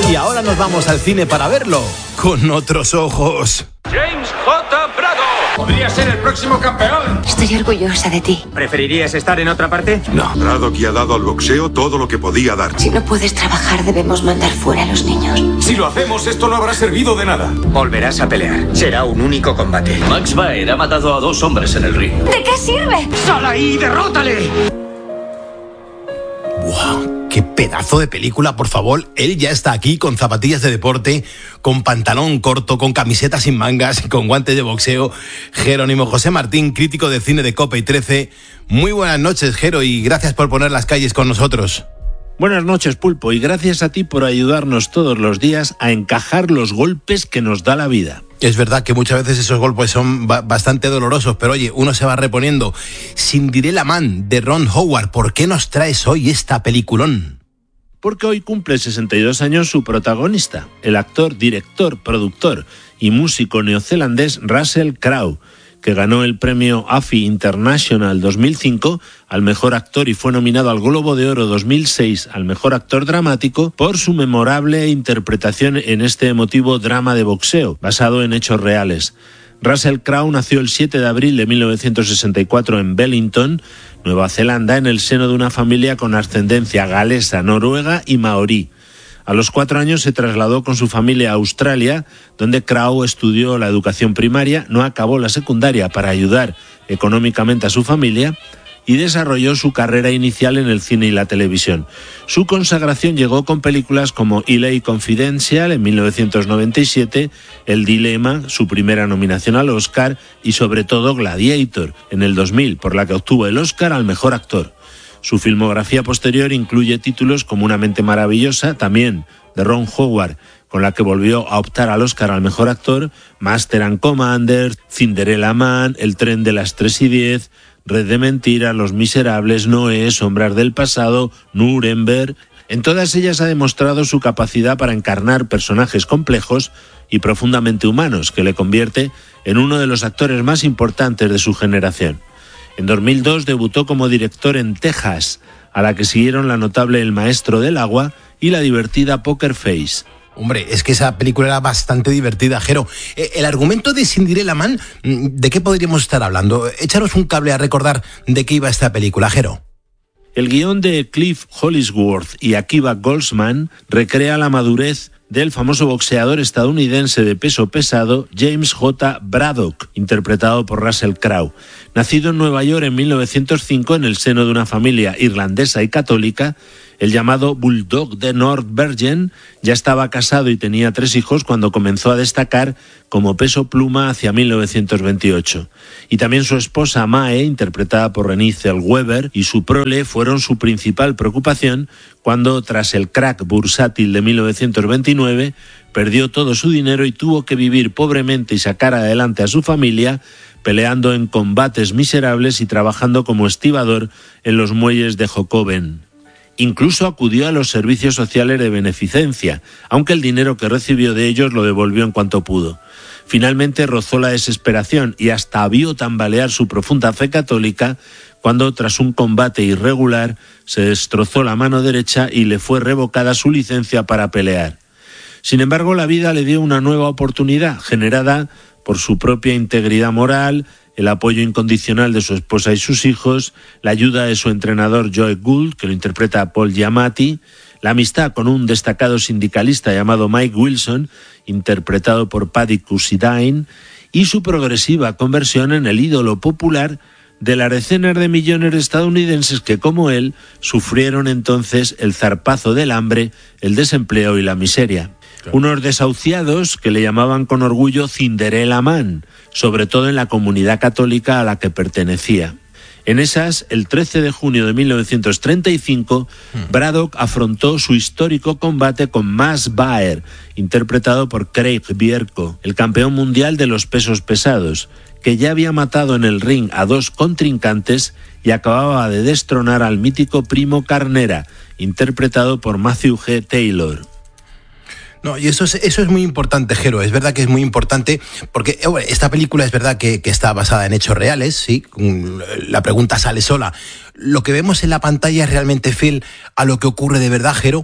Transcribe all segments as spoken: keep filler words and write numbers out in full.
Y ahora nos vamos al cine para verlo con otros ojos. James J. Braddock. Podría ser el próximo campeón. Estoy orgullosa de ti. ¿Preferirías estar en otra parte? No. Braddock ha dado al boxeo todo lo que podía dar. Si no puedes trabajar, debemos mandar fuera a los niños. Si lo hacemos, esto no habrá servido de nada. Volverás a pelear. Será un único combate. Max Baer ha matado a dos hombres en el ring. ¿De qué sirve? ¡Sal ahí y derrótale! ¡Wow! ¡Qué pedazo de película, por favor! Él ya está aquí con zapatillas de deporte, con pantalón corto, con camiseta sin mangas, con guantes de boxeo. Jerónimo José Martín, crítico de cine de Cope y trece. Muy buenas noches, Jero, y gracias por poner las calles con nosotros. Buenas noches, Pulpo, y gracias a ti por ayudarnos todos los días a encajar los golpes que nos da la vida. Es verdad que muchas veces esos golpes son ba- bastante dolorosos, pero oye, uno se va reponiendo. Cinderella Man, de Ron Howard, ¿por qué nos traes hoy esta peliculón? Porque hoy cumple sesenta y dos años su protagonista, el actor, director, productor y músico neozelandés Russell Crowe, que ganó el premio A F I International dos mil cinco al mejor actor y fue nominado al Globo de Oro dos mil seis al mejor actor dramático por su memorable interpretación en este emotivo drama de boxeo, basado en hechos reales. Russell Crowe nació el siete de abril de mil novecientos sesenta y cuatro en Wellington, Nueva Zelanda, en el seno de una familia con ascendencia galesa, noruega y maorí. A los cuatro años se trasladó con su familia a Australia, donde Crowe estudió la educación primaria, no acabó la secundaria para ayudar económicamente a su familia y desarrolló su carrera inicial en el cine y la televisión. Su consagración llegó con películas como L A Confidential en mil novecientos noventa y siete, El Dilema, su primera nominación al Oscar, y sobre todo Gladiator en el dos mil, por la que obtuvo el Oscar al mejor actor. Su filmografía posterior incluye títulos como Una mente maravillosa, también de Ron Howard, con la que volvió a optar al Oscar al mejor actor, Master and Commander, Cinderella Man, El tren de las tres y diez, Red de mentiras, Los miserables, Noé, Sombras del pasado, Nuremberg. En todas ellas ha demostrado su capacidad para encarnar personajes complejos y profundamente humanos, que le convierte en uno de los actores más importantes de su generación. En dos mil dos debutó como director en Texas, a la que siguieron la notable El maestro del agua y la divertida Poker Face. Hombre, es que esa película era bastante divertida, Jero. Eh, el argumento de Cinderella Man, ¿de qué podríamos estar hablando? Échanos un cable a recordar de qué iba esta película, Jero. El guión de Cliff Hollisworth y Akiva Goldsman recrea la madurez del famoso boxeador estadounidense de peso pesado James J. Braddock, interpretado por Russell Crowe. Nacido en Nueva York en mil novecientos cinco en el seno de una familia irlandesa y católica, el llamado Bulldog de North Bergen ya estaba casado y tenía tres hijos cuando comenzó a destacar como peso pluma hacia mil novecientos veintiocho. Y también su esposa Mae, interpretada por Renée Zellweger, y su prole fueron su principal preocupación cuando, tras el crack bursátil de mil novecientos veintinueve, perdió todo su dinero y tuvo que vivir pobremente y sacar adelante a su familia, peleando en combates miserables y trabajando como estibador en los muelles de Jokoven. Incluso acudió a los servicios sociales de beneficencia, aunque el dinero que recibió de ellos lo devolvió en cuanto pudo. Finalmente rozó la desesperación y hasta vio tambalear su profunda fe católica cuando, tras un combate irregular, se destrozó la mano derecha y le fue revocada su licencia para pelear. Sin embargo, la vida le dio una nueva oportunidad, generada por su propia integridad moral, el apoyo incondicional de su esposa y sus hijos, la ayuda de su entrenador Joe Gould, que lo interpreta Paul Giamatti, la amistad con un destacado sindicalista llamado Mike Wilson, interpretado por Paddy Considine, y su progresiva conversión en el ídolo popular de las decenas de millones de estadounidenses que, como él, sufrieron entonces el zarpazo del hambre, el desempleo y la miseria. Claro. Unos desahuciados que le llamaban con orgullo Cinderella Man, sobre todo en la comunidad católica a la que pertenecía. En esas, el trece de junio de mil novecientos treinta y cinco, Braddock afrontó su histórico combate con Max Baer, interpretado por Craig Bierko, el campeón mundial de los pesos pesados, que ya había matado en el ring a dos contrincantes y acababa de destronar al mítico Primo Carnera, interpretado por Matthew G. Taylor. No, y eso es, eso es muy importante, Jero, es verdad que es muy importante, porque esta película es verdad que, que está basada en hechos reales, sí, la pregunta sale sola. ¿Lo que vemos en la pantalla es realmente fiel a lo que ocurre de verdad, Jero?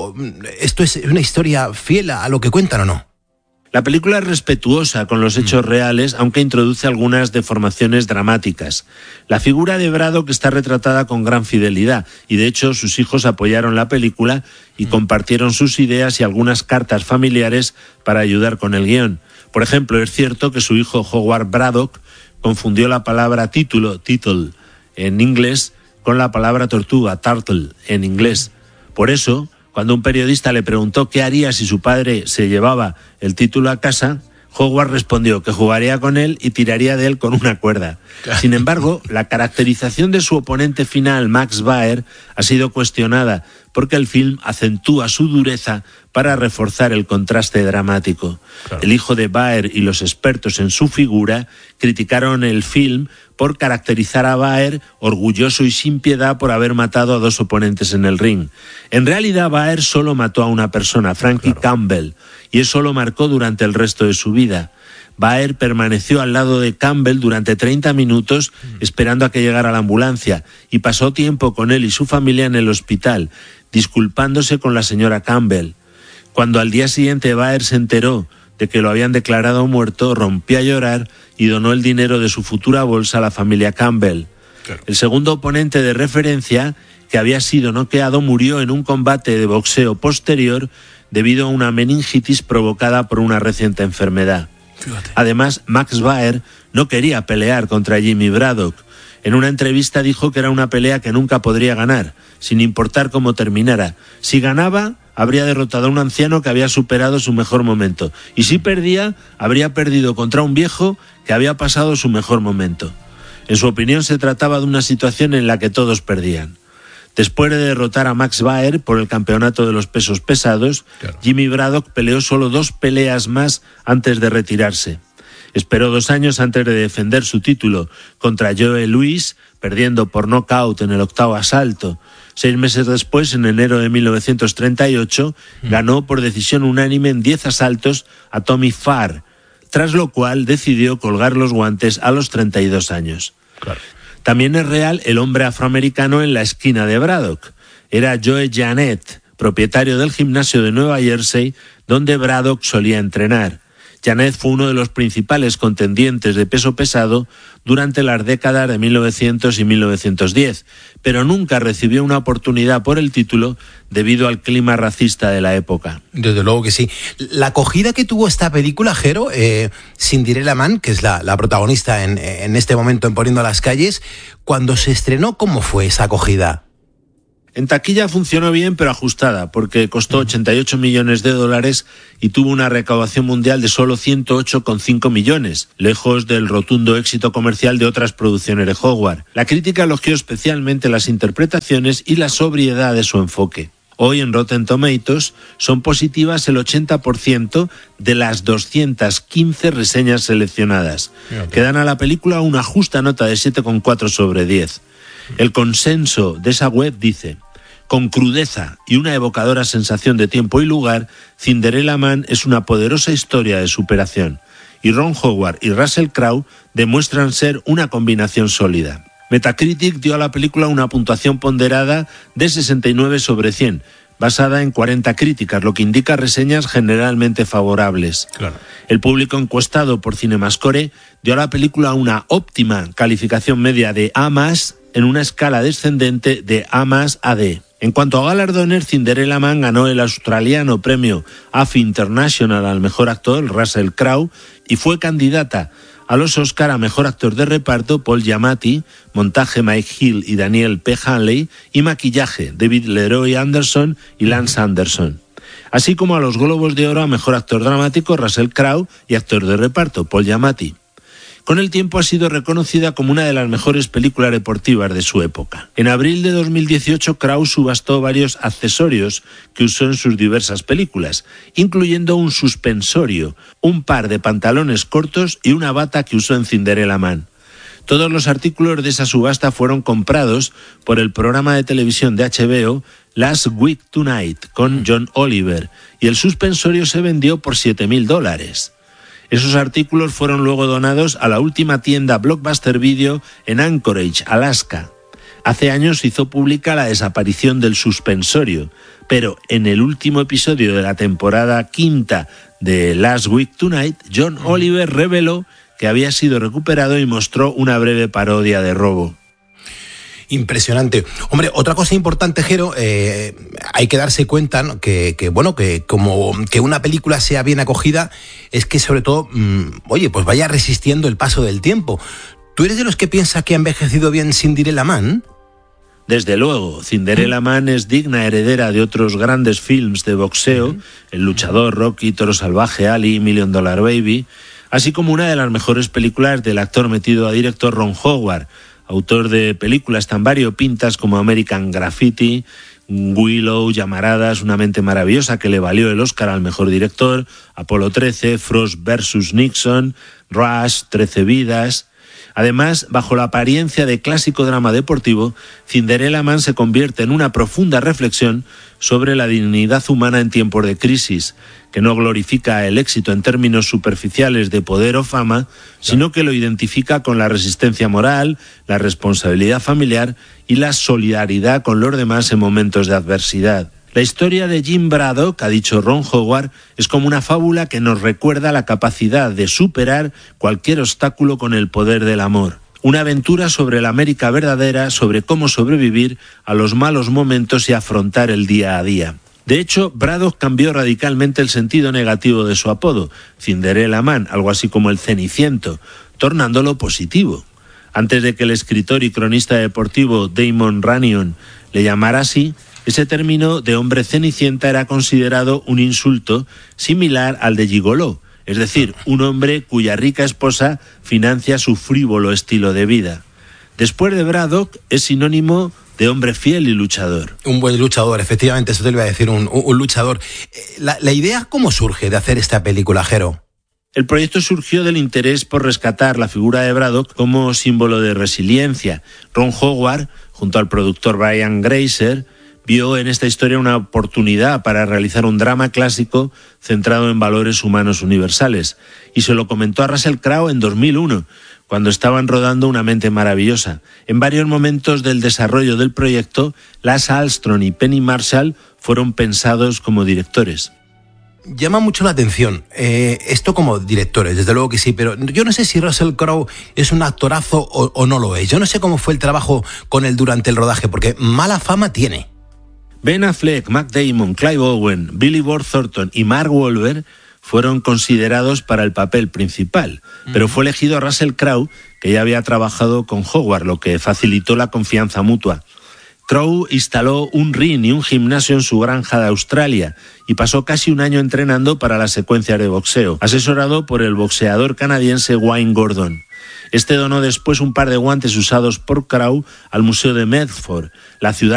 ¿Esto es una historia fiel a lo que cuentan o no? La película es respetuosa con los hechos reales, aunque introduce algunas deformaciones dramáticas. La figura de Braddock está retratada con gran fidelidad y, de hecho, sus hijos apoyaron la película y compartieron sus ideas y algunas cartas familiares para ayudar con el guión. Por ejemplo, es cierto que su hijo Howard Braddock confundió la palabra título, title, en inglés, con la palabra tortuga, turtle, en inglés. Por eso, cuando un periodista le preguntó qué haría si su padre se llevaba el título a casa, Howard respondió que jugaría con él y tiraría de él con una cuerda. Sin embargo, la caracterización de su oponente final, Max Baer, ha sido cuestionada porque el film acentúa su dureza para reforzar el contraste dramático. Claro. El hijo de Baer y los expertos en su figura criticaron el film por caracterizar a Baer orgulloso y sin piedad por haber matado a dos oponentes en el ring. En realidad, Baer solo mató a una persona, Frankie claro. Campbell, y eso lo marcó durante el resto de su vida. Baer permaneció al lado de Campbell durante treinta minutos esperando a que llegara la ambulancia y pasó tiempo con él y su familia en el hospital, disculpándose con la señora Campbell. Cuando al día siguiente Baer se enteró de que lo habían declarado muerto, rompió a llorar y donó el dinero de su futura bolsa a la familia Campbell. Claro. El segundo oponente de referencia, que había sido noqueado, murió en un combate de boxeo posterior debido a una meningitis provocada por una reciente enfermedad. Fíjate. Además, Max Baer no quería pelear contra Jimmy Braddock. En una entrevista dijo que era una pelea que nunca podría ganar, sin importar cómo terminara. Si ganaba, habría derrotado a un anciano que había superado su mejor momento. Y si perdía, habría perdido contra un viejo que había pasado su mejor momento. En su opinión, se trataba de una situación en la que todos perdían. Después de derrotar a Max Baer por el campeonato de los pesos pesados, claro. Jimmy Braddock peleó solo dos peleas más antes de retirarse. Esperó dos años antes de defender su título contra Joe Louis, perdiendo por nocaut en el octavo asalto. Seis meses después, en enero de mil novecientos treinta y ocho, mm. ganó por decisión unánime en diez asaltos a Tommy Farr, tras lo cual decidió colgar los guantes a los treinta y dos años. Claro. También es real el hombre afroamericano en la esquina de Braddock. Era Joe Jeanette, propietario del gimnasio de Nueva Jersey, donde Braddock solía entrenar. Jeanette fue uno de los principales contendientes de peso pesado durante las décadas de mil novecientos y mil novecientos diez, pero nunca recibió una oportunidad por el título debido al clima racista de la época. Desde luego que sí. La acogida que tuvo esta película, Jero, eh, Cinderella Man, que es la, la protagonista en, en este momento en Poniendo las calles, cuando se estrenó, ¿cómo fue esa acogida? En taquilla funcionó bien, pero ajustada, porque costó ochenta y ocho millones de dólares y tuvo una recaudación mundial de solo ciento ocho coma cinco millones, lejos del rotundo éxito comercial de otras producciones de Howard. La crítica elogió especialmente las interpretaciones y la sobriedad de su enfoque. Hoy en Rotten Tomatoes son positivas el ochenta por ciento de las doscientas quince reseñas seleccionadas, que dan a la película una justa nota de siete coma cuatro sobre diez. El consenso de esa web dice: con crudeza y una evocadora sensación de tiempo y lugar, Cinderella Man es una poderosa historia de superación, y Ron Howard y Russell Crowe demuestran ser una combinación sólida. Metacritic dio a la película una puntuación ponderada de sesenta y nueve sobre cien, basada en cuarenta críticas, lo que indica reseñas generalmente favorables. Claro. El público encuestado por CinemaScore dio a la película una óptima calificación media de A más, en una escala descendente de A más a D. En cuanto a galardones, Cinderella Man ganó el australiano premio A F I International al mejor actor, Russell Crowe, y fue candidata a los Oscar a mejor actor de reparto, Paul Giamatti, montaje, Mike Hill y Daniel P. Hanley, y maquillaje, David Leroy Anderson y Lance Anderson. Así como a los Globos de Oro a mejor actor dramático, Russell Crowe, y actor de reparto, Paul Giamatti. Con el tiempo ha sido reconocida como una de las mejores películas deportivas de su época. En abril de dos mil dieciocho, Crowe subastó varios accesorios que usó en sus diversas películas, incluyendo un suspensorio, un par de pantalones cortos y una bata que usó en Cinderella Man. Todos los artículos de esa subasta fueron comprados por el programa de televisión de H B O Last Week Tonight con John Oliver y el suspensorio se vendió por siete mil dólares. Esos artículos fueron luego donados a la última tienda Blockbuster Video en Anchorage, Alaska. Hace años se hizo pública la desaparición del suspensorio, pero en el último episodio de la temporada quinta de Last Week Tonight, John Oliver reveló que había sido recuperado y mostró una breve parodia de robo. Impresionante. Hombre, otra cosa importante, Jero, eh, hay que darse cuenta, ¿no? que, que, bueno, que como que una película sea bien acogida es que sobre todo, mmm, oye, pues vaya resistiendo el paso del tiempo. ¿Tú eres de los que piensa que ha envejecido bien Cinderella Man? Desde luego, Cinderella Man es digna heredera de otros grandes films de boxeo, El luchador, Rocky, Toro salvaje, Ali, Million Dollar Baby, así como una de las mejores películas del actor metido a director Ron Howard, autor de películas tan variopintas como American Graffiti, Willow, Llamaradas, Una mente maravillosa que le valió el Oscar al mejor director, Apolo trece, Frost versus Nixon, Rush, trece vidas. Además, bajo la apariencia de clásico drama deportivo, Cinderella Man se convierte en una profunda reflexión sobre la dignidad humana en tiempos de crisis, que no glorifica el éxito en términos superficiales de poder o fama, sino que lo identifica con la resistencia moral, la responsabilidad familiar y la solidaridad con los demás en momentos de adversidad. La historia de Jim Braddock, ha dicho Ron Howard, es como una fábula que nos recuerda la capacidad de superar cualquier obstáculo con el poder del amor. Una aventura sobre la América verdadera, sobre cómo sobrevivir a los malos momentos y afrontar el día a día. De hecho, Braddock cambió radicalmente el sentido negativo de su apodo, Cinderella Man, algo así como el Ceniciento, tornándolo positivo. Antes de que el escritor y cronista deportivo Damon Runyon le llamara así, ese término de hombre cenicienta era considerado un insulto similar al de gigoló, es decir, un hombre cuya rica esposa financia su frívolo estilo de vida. Después de Braddock es sinónimo de hombre fiel y luchador. Un buen luchador, efectivamente, eso te lo iba a decir, un, un, un luchador. La, la idea, ¿cómo surge de hacer esta película, Jero? El proyecto surgió del interés por rescatar la figura de Braddock como símbolo de resiliencia. Ron Howard, junto al productor Brian Grazer, vio en esta historia una oportunidad para realizar un drama clásico centrado en valores humanos universales, y se lo comentó a Russell Crowe en dos mil uno, cuando estaban rodando Una mente maravillosa. En varios momentos del desarrollo del proyecto, Lasse Hallström y Penny Marshall fueron pensados como directores. Llama mucho la atención, eh, esto como directores, desde luego que sí, pero yo no sé si Russell Crowe es un actorazo o, o no lo es. Yo no sé cómo fue el trabajo con él durante el rodaje, porque mala fama tiene. Ben Affleck, Matt Damon, Clive Owen, Billy Bob Thornton y Mark Wahlberg fueron considerados para el papel principal, mm. pero fue elegido Russell Crowe, que ya había trabajado con Howard, lo que facilitó la confianza mutua. Crowe instaló un ring y un gimnasio en su granja de Australia y pasó casi un año entrenando para las secuencias de boxeo, asesorado por el boxeador canadiense Wayne Gordon. Este donó después un par de guantes usados por Crowe al Museo de Medford, la ciudad